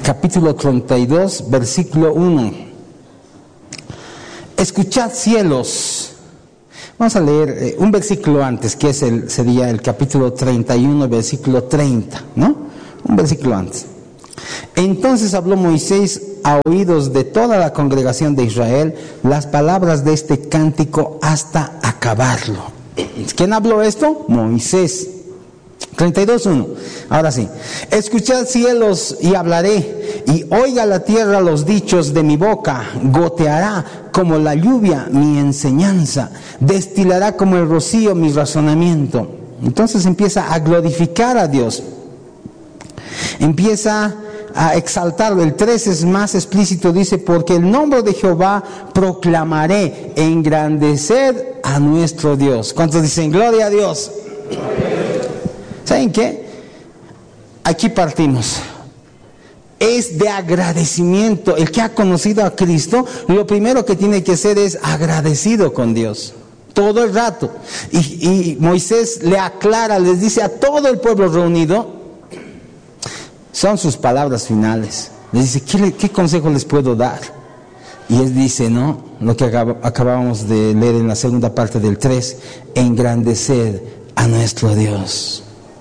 capítulo 32, versículo 1. Escuchad cielos. Vamos a leer un versículo antes, que sería el capítulo 31, versículo 30, ¿no? Un versículo antes. Entonces habló Moisés a oídos de toda la congregación de Israel las palabras de este cántico hasta acabarlo. ¿Quién habló esto? Moisés. 32:1. Ahora sí. Escuchad cielos y hablaré, y oiga la tierra los dichos de mi boca. Goteará como la lluvia mi enseñanza, destilará como el rocío mi razonamiento. Entonces empieza a glorificar a Dios, empieza a exaltarlo. El 3 es más explícito, dice: porque el nombre de Jehová proclamaré, engrandecer a nuestro Dios. ¿Cuántos dicen gloria a Dios? ¿Saben qué? Aquí partimos. Es de agradecimiento. El que ha conocido a Cristo, lo primero que tiene que ser es agradecido con Dios. Todo el rato. Y Moisés le aclara, les dice a todo el pueblo reunido, son sus palabras finales. Les dice: ¿qué consejo les puedo dar? Y él dice, ¿no? Lo que acabamos de leer en la segunda parte del 3, engrandecer a nuestro Dios.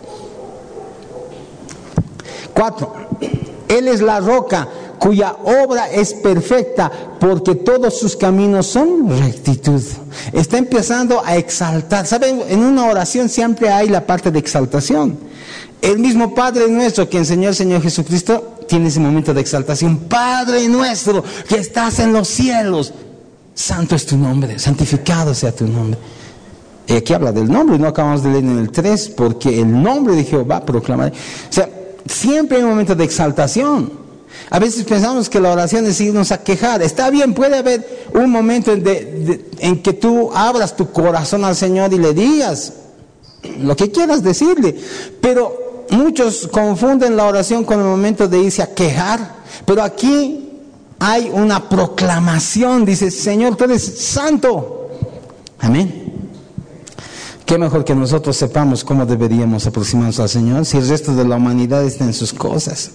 4. Él es la roca cuya obra es perfecta, porque todos sus caminos son rectitud. Está empezando a exaltar. ¿Saben? En una oración siempre hay la parte de exaltación. El mismo Padre nuestro que enseñó el Señor Jesucristo tiene ese momento de exaltación. Padre nuestro que estás en los cielos, santo es tu nombre, santificado sea tu nombre. Y aquí habla del nombre, no acabamos de leer en el 3, porque el nombre de Jehová proclamaré. O sea, siempre hay un momento de exaltación. A veces pensamos que la oración es irnos a quejar. Está bien, puede haber un momento en que tú abras tu corazón al Señor y le digas lo que quieras decirle, pero muchos confunden la oración con el momento de irse a quejar. Pero aquí hay una proclamación. Dice: Señor, tú eres santo. Amén. Qué mejor que nosotros sepamos cómo deberíamos aproximarnos al Señor, si el resto de la humanidad está en sus cosas.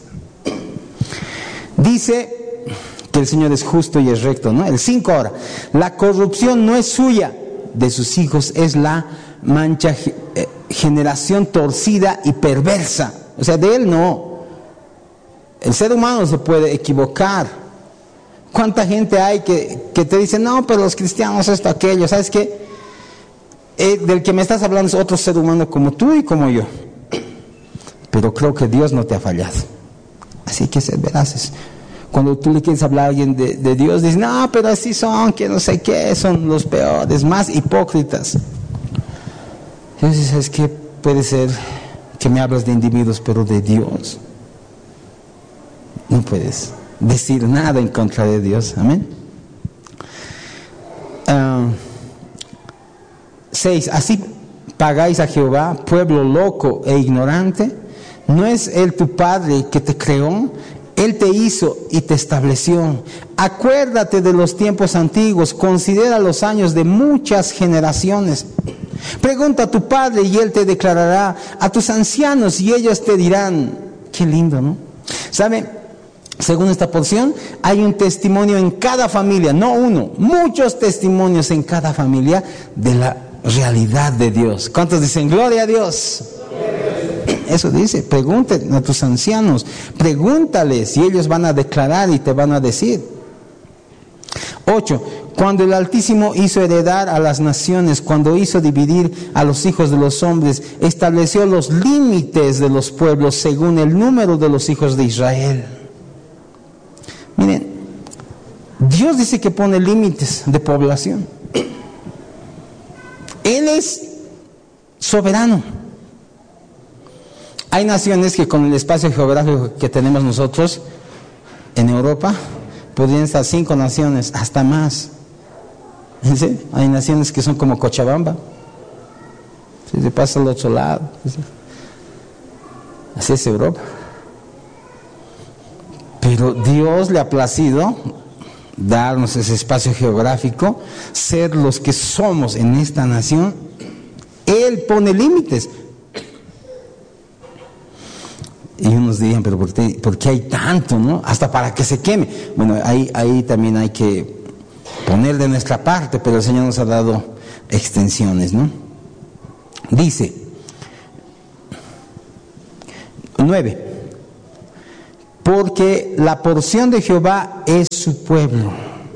Dice que el Señor es justo y es recto, ¿no? El 5 ahora. La corrupción no es suya, de sus hijos es la mancha, generación torcida y perversa. O sea, de él no. El ser humano se puede equivocar. ¿Cuánta gente hay que te dice: no, pero los cristianos esto, aquello? ¿Sabes qué? Del que me estás hablando es otro ser humano como tú y como yo. Pero creo que Dios no te ha fallado. Así que ser veraces. Cuando tú le quieres hablar a alguien de Dios, dices: no, pero así son, que no sé qué, son los peores, más hipócritas. Entonces, ¿sabes qué? Puede ser que me hablas de individuos, pero de Dios no puedes decir nada en contra de Dios. Amén. 6. Así pagáis a Jehová, pueblo loco e ignorante. ¿No es Él tu Padre que te creó? Él te hizo y te estableció. Acuérdate de los tiempos antiguos, considera los años de muchas generaciones. Pregunta a tu padre y él te declarará, a tus ancianos y ellos te dirán. Qué lindo, ¿no? ¿Sabe? Según esta porción, hay un testimonio en cada familia, no uno, muchos testimonios en cada familia de la realidad de Dios. ¿Cuántos dicen gloria a Dios? Eso dice: pregúntenle a tus ancianos, pregúntales y ellos van a declarar y te van a decir. 8. Cuando el Altísimo hizo heredar a las naciones, cuando hizo dividir a los hijos de los hombres, estableció los límites de los pueblos según el número de los hijos de Israel. Miren, Dios dice que pone límites de población. Él es soberano. Hay naciones que con el espacio geográfico que tenemos nosotros en Europa, podrían estar 5 naciones, hasta más. ¿Sí? Hay naciones que son como Cochabamba. ¿Sí? Se pasa al otro lado. ¿Sí? Así es Europa. Pero Dios le ha placido darnos ese espacio geográfico, ser los que somos en esta nación. Él pone límites. Y unos algunos dirían, pero ¿por qué hay tanto, no? Hasta para que se queme. Bueno, ahí también hay que poner de nuestra parte, pero el Señor nos ha dado extensiones, ¿no? Dice 9: porque la porción de Jehová es su pueblo,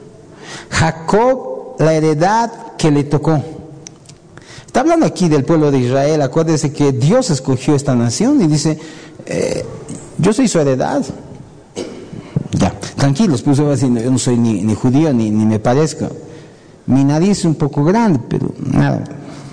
Jacob la heredad que le tocó. Está hablando aquí del pueblo de Israel. Acuérdense que Dios escogió esta nación y dice, yo soy su heredad. Ya, tranquilos, pues yo no soy ni judío ni me parezco. Mi nariz es un poco grande, pero nada.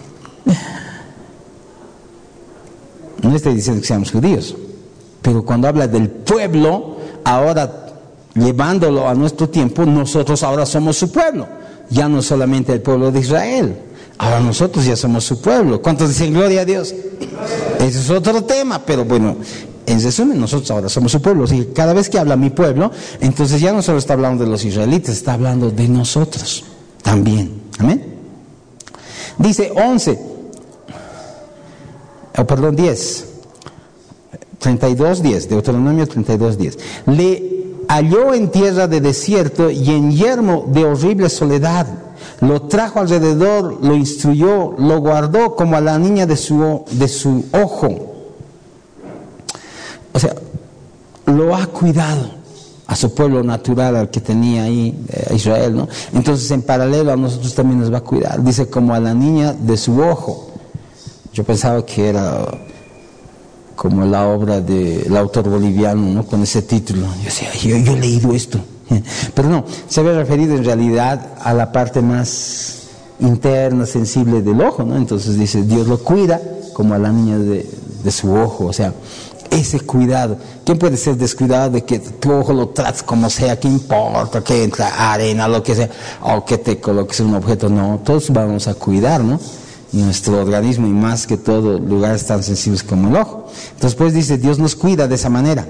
No estoy diciendo que seamos judíos, pero cuando habla del pueblo, ahora llevándolo a nuestro tiempo, nosotros ahora somos su pueblo. Ya no solamente el pueblo de Israel, ahora nosotros ya somos su pueblo. ¿Cuántos dicen gloria a Dios? Ese es otro tema, pero bueno, en resumen, nosotros ahora somos su pueblo. Así que cada vez que habla mi pueblo, entonces ya no solo está hablando de los israelitas, está hablando de nosotros también. Amén. Dice 10, 32:10, Deuteronomio 32:10. Le halló en tierra de desierto y en yermo de horrible soledad. Lo trajo alrededor, lo instruyó, lo guardó como a la niña de su ojo. O sea, lo ha cuidado a su pueblo natural, al que tenía ahí Israel, ¿no? Entonces, en paralelo a nosotros también nos va a cuidar. Dice, como a la niña de su ojo. Yo pensaba que era como la obra del autor boliviano, ¿no? Con ese título. Yo decía, yo he leído esto. Pero no, se había referido en realidad a la parte más interna, sensible del ojo, ¿no? Entonces dice, Dios lo cuida como a la niña de su ojo. O sea, ese cuidado. ¿Quién puede ser descuidado de que tu ojo lo trates como sea? ¿Qué importa? Que entra arena, lo que sea, o que te coloques en un objeto. No, todos vamos a cuidar, ¿no? Nuestro organismo, y más que todo lugares tan sensibles como el ojo. Entonces pues dice, Dios nos cuida de esa manera.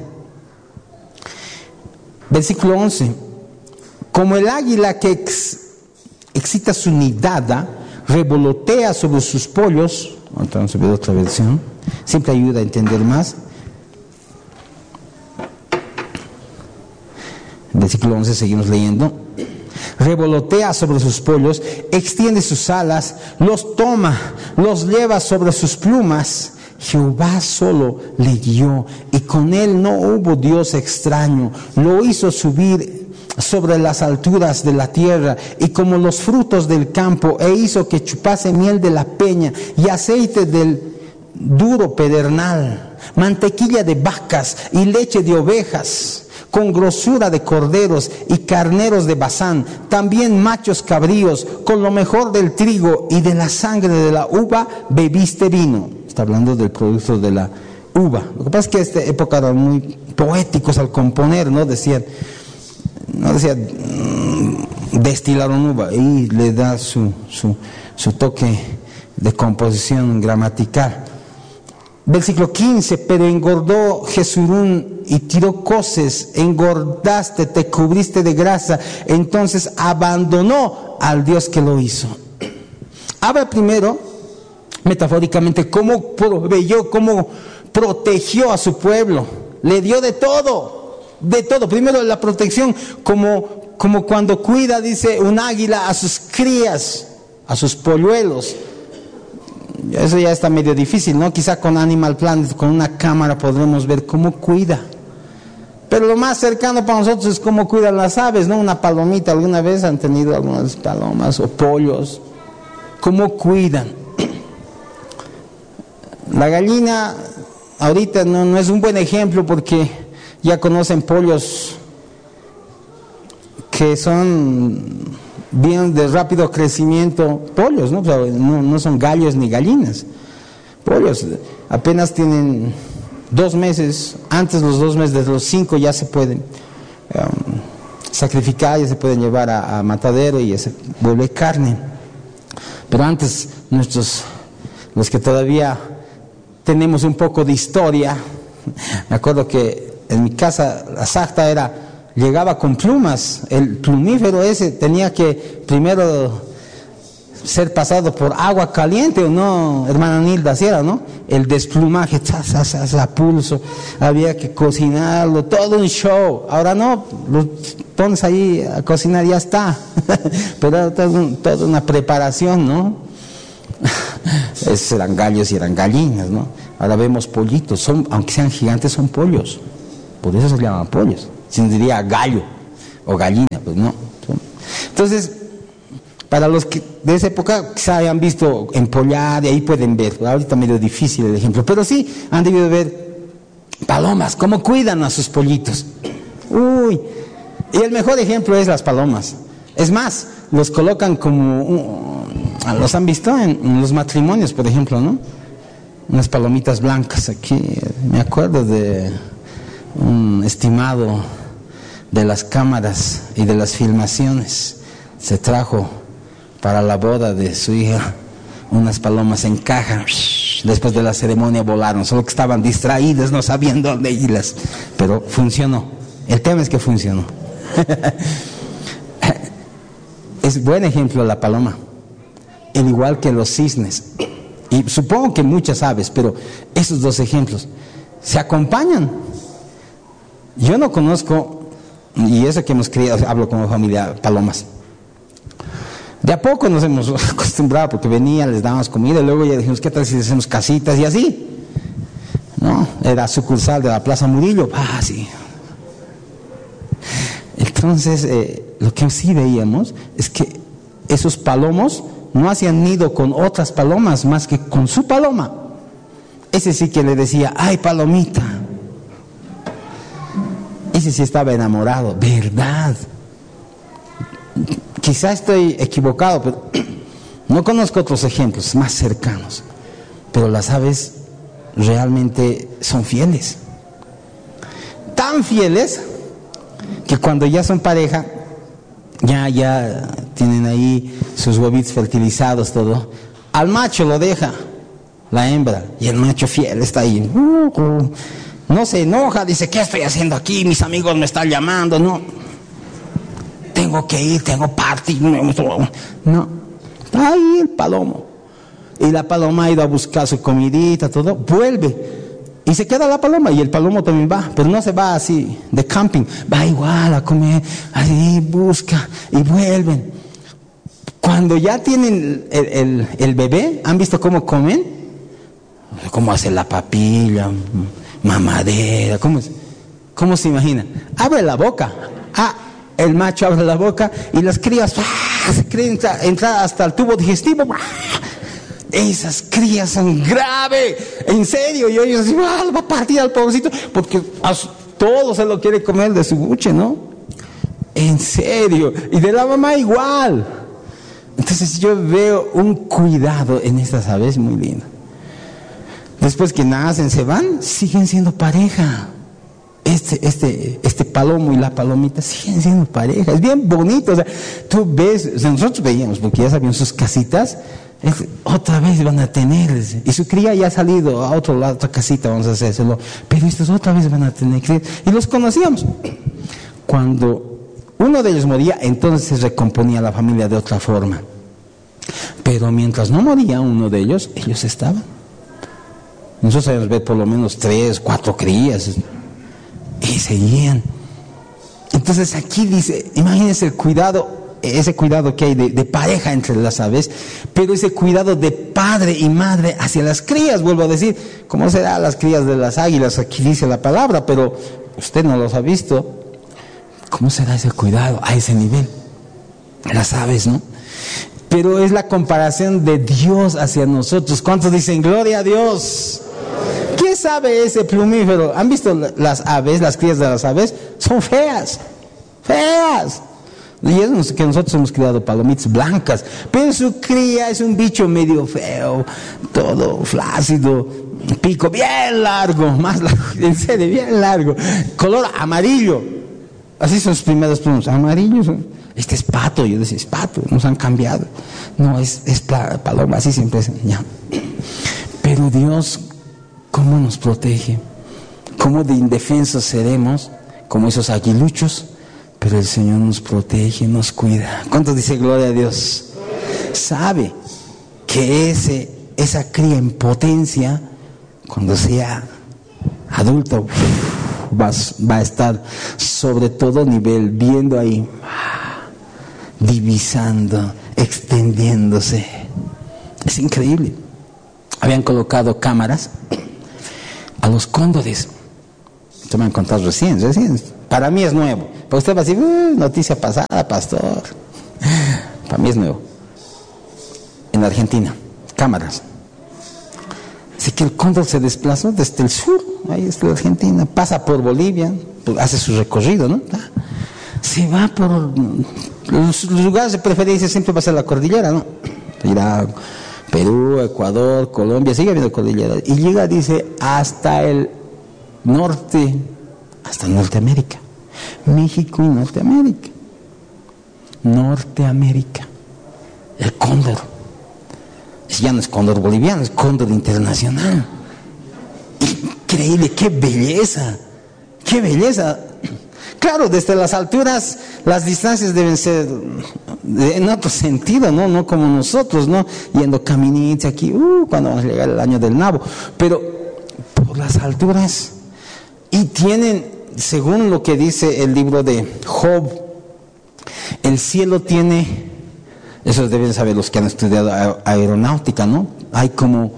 Versículo 11: como el águila que excita su nidada, revolotea sobre sus pollos. Vamos a ver otra versión, siempre ayuda a entender más. Versículo 11, seguimos leyendo. Revolotea sobre sus pollos, extiende sus alas, los toma, los lleva sobre sus plumas. Jehová solo le guió, y con él no hubo Dios extraño. Lo hizo subir sobre las alturas de la tierra, y como los frutos del campo, e hizo que chupase miel de la peña y aceite del duro pedernal, mantequilla de vacas y leche de ovejas, con grosura de corderos y carneros de Basán, también machos cabríos, con lo mejor del trigo y de la sangre de la uva bebiste vino. Está hablando del producto de la uva. Lo que pasa es que en esta época eran muy poéticos al componer, no decían destilaron uva, y le da su toque de composición gramatical. Versículo 15: pero engordó Jesurún y tiró coces, engordaste, te cubriste de grasa, entonces abandonó al Dios que lo hizo. Habla primero, metafóricamente, cómo proveyó, cómo protegió a su pueblo, le dio de todo. Primero la protección, como cuando cuida, dice, un águila a sus crías, a sus polluelos. Eso ya está medio difícil, ¿no? Quizá con Animal Planet, con una cámara podremos ver cómo cuida. Pero lo más cercano para nosotros es cómo cuidan las aves, ¿no? Una palomita, ¿alguna vez han tenido algunas palomas o pollos? ¿Cómo cuidan? La gallina ahorita no es un buen ejemplo, porque ya conocen pollos que son bien de rápido crecimiento, pollos, ¿no? O sea, no son gallos ni gallinas. Pollos apenas tienen 2 meses, antes los 2 meses, desde los 5 ya se pueden sacrificar, ya se pueden llevar a matadero y ya se vuelve carne. Pero antes, los que todavía tenemos un poco de historia, me acuerdo que en mi casa la sarta llegaba con plumas. El plumífero ese tenía que primero ser pasado por agua caliente, ¿o no, hermana Nilda? Así era, ¿no? El desplumaje, a pulso, había que cocinarlo, todo un show. Ahora no, lo pones ahí a cocinar y ya está. Pero era toda una preparación, ¿no? Esos eran gallos y eran gallinas, ¿no? Ahora vemos pollitos, aunque sean gigantes, son pollos. Por eso se llaman pollos. Si no diría gallo o gallina, pues no. Entonces, para los que de esa época quizá hayan visto empollar, y ahí pueden ver. Ahorita medio difícil el ejemplo, pero sí han debido ver palomas, cómo cuidan a sus pollitos. Uy, y el mejor ejemplo es las palomas. Es más, los colocan como, los han visto en los matrimonios, por ejemplo, ¿no? Unas palomitas blancas aquí. Me acuerdo de un estimado de las cámaras y de las filmaciones. Se trajo para la boda de su hija unas palomas en caja. Después de la ceremonia volaron, solo que estaban distraídas, no sabían dónde irlas, pero funcionó. El tema es que funcionó. Es buen ejemplo la paloma, al igual que los cisnes, y supongo que muchas aves, pero esos dos ejemplos se acompañan. Yo no conozco, y eso que hemos criado, hablo como familia, palomas. De a poco nos hemos acostumbrado, porque venían, les dábamos comida, y luego ya dijimos, ¿qué tal si hacemos casitas? Y así, ¿no? Era sucursal de la Plaza Murillo, sí. Entonces, lo que sí veíamos es que esos palomos no hacían nido con otras palomas más que con su paloma. Ese sí que le decía, ¡ay, palomita! Ese sí estaba enamorado, ¿verdad? Quizá estoy equivocado, pero no conozco otros ejemplos más cercanos. Pero las aves realmente son fieles. Tan fieles que cuando ya son pareja, ya tienen ahí sus huevitos fertilizados, todo, al macho lo deja la hembra, y el macho fiel está ahí. No se enoja, dice, ¿qué estoy haciendo aquí? Mis amigos me están llamando. No, tengo que ir, tengo party. No, está ahí el palomo. Y la paloma ha ido a buscar su comidita, todo, vuelve. Y se queda la paloma, y el palomo también va, pero no se va así de camping, va igual a comer, así busca y vuelven. Cuando ya tienen el bebé, ¿han visto cómo comen? ¿Cómo hace la papilla, mamadera? ¿Cómo se imagina? Abre la boca, el macho abre la boca y las crías se creen entrar hasta el tubo digestivo. Esas crías son graves, en serio, y ellos dicen, va a partir al pobrecito, porque a todo se lo quiere comer de su buche, ¿no? En serio, y de la mamá igual. Entonces yo veo un cuidado en estas aves muy lindo. Después que nacen, se van, siguen siendo pareja. Este palomo y la palomita siguen siendo pareja, es bien bonito. O sea, tú ves, o sea, nosotros veíamos, porque ya sabían sus casitas. Otra vez van a tener, y su cría ya ha salido a otra casita, vamos a hacérselo, pero estos otra vez van a tener cría, y los conocíamos. Cuando uno de ellos moría, entonces se recomponía la familia de otra forma, pero mientras no moría uno de ellos, ellos estaban. Nosotros sabíamos ver por lo menos 3, 4 crías, y seguían. Entonces aquí dice, imagínense el cuidado, ese cuidado que hay de pareja entre las aves, pero ese cuidado de padre y madre hacia las crías. Vuelvo a decir, ¿cómo serán las crías de las águilas? Aquí dice la palabra, pero usted no los ha visto. ¿Cómo será ese cuidado a ese nivel? Las aves, ¿no? Pero es la comparación de Dios hacia nosotros. ¿Cuántos dicen gloria a Dios? ¿Qué sabe ese plumífero? ¿Han visto las aves, las crías de las aves? Son feas, feas. Y es que nosotros hemos criado palomitas blancas, pero su cría es un bicho medio feo, todo flácido, pico bien largo, más largo, en serio, bien largo, color amarillo. Así son sus primeros plumas, amarillos. Este es pato, yo decía, es pato, nos han cambiado. No, es paloma, así siempre es. Ya. Pero Dios, ¿cómo nos protege? ¿Cómo de indefensos seremos, como esos aguiluchos? Pero el Señor nos protege, nos cuida. ¿Cuántos dice gloria a Dios? Sabe que esa cría en potencia, cuando sea adulto, va a estar sobre todo nivel, viendo ahí, divisando, extendiéndose. Es increíble. Habían colocado cámaras a los cóndores. Esto me han contado recién. Para mí es nuevo. Para usted va a decir, noticia pasada, pastor. Para mí es nuevo. En Argentina, cámaras. Así que el cóndor se desplazó desde el sur, ahí está la Argentina, pasa por Bolivia, hace su recorrido, ¿no? Se va por los lugares de preferencia, siempre va a ser la cordillera, ¿no? Irá Perú, Ecuador, Colombia, sigue habiendo cordillera. Y llega, dice, hasta el norte, hasta Norteamérica. México y Norteamérica. Norteamérica. El cóndor. Ya no es cóndor boliviano, es cóndor internacional. Increíble, qué belleza. Qué belleza. Claro, desde las alturas las distancias deben ser en otro sentido, no como nosotros, ¿no? Yendo caminitos aquí, cuando vamos a llegar el año del nabo. Pero por las alturas. Y tienen, según lo que dice el libro de Job, el cielo tiene, eso deben saber los que han estudiado aeronáutica, ¿no? Hay como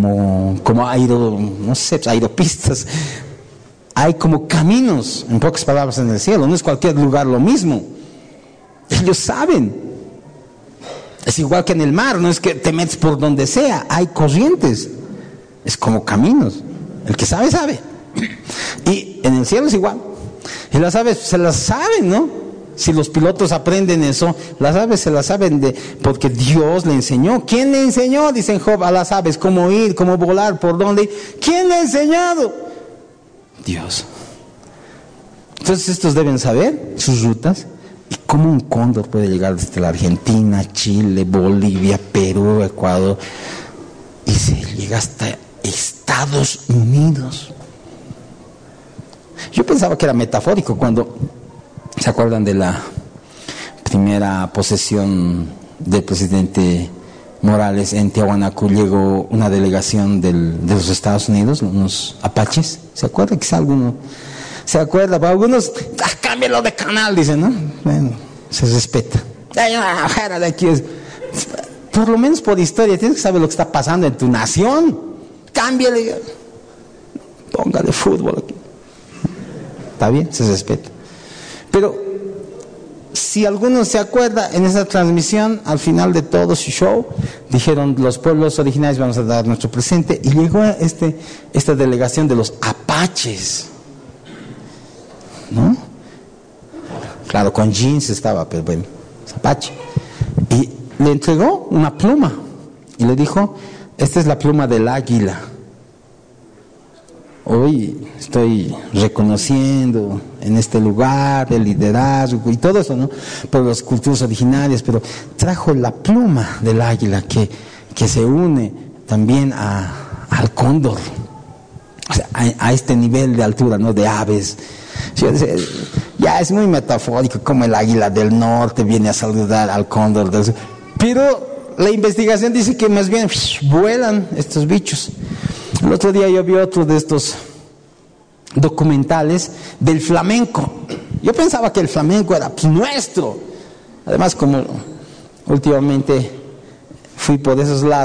aeropistas. Hay como caminos, en pocas palabras, en el cielo. No es cualquier lugar lo mismo. Ellos saben. Es igual que en el mar, no es que te metes por donde sea. Hay corrientes. Es como caminos. El que sabe, sabe. Y en el cielo es igual. Y las aves se las saben, ¿no? Si los pilotos aprenden eso, las aves se las saben porque Dios le enseñó. ¿Quién le enseñó? Dicen Job, a las aves cómo ir, cómo volar, por dónde ir. ¿Quién le ha enseñado? Dios. Entonces estos deben saber sus rutas y cómo un cóndor puede llegar desde la Argentina, Chile, Bolivia, Perú, Ecuador y se llega hasta Estados Unidos. Yo pensaba que era metafórico cuando se acuerdan de la primera posesión del presidente Morales en Tiahuanaco. Llegó una delegación de los Estados Unidos, unos apaches. ¿Se acuerda? Quizá alguno se acuerda. Para algunos, cámbialo de canal, dicen, ¿no? Bueno, se respeta. De aquí por lo menos por historia, tienes que saber lo que está pasando en tu nación. Cámbiale, póngale fútbol aquí. Está bien, se respeta. Pero si alguno se acuerda, en esa transmisión, al final de todo su show, dijeron, los pueblos originarios vamos a dar nuestro presente, y llegó esta delegación de los apaches, ¿no? Claro, con jeans estaba, pero bueno, es apache. Y le entregó una pluma, y le dijo, esta es la pluma del águila. Hoy estoy reconociendo en este lugar el liderazgo y todo eso, ¿no? Por las culturas originarias, pero trajo la pluma del águila que se une también al cóndor, o sea, a este nivel de altura, ¿no? De aves. Ya es muy metafórico como el águila del norte viene a saludar al cóndor del sur. Pero la investigación dice que más bien vuelan estos bichos. El otro día yo vi otro de estos documentales del flamenco. Yo pensaba que el flamenco era nuestro. Además, como últimamente fui por esos lados,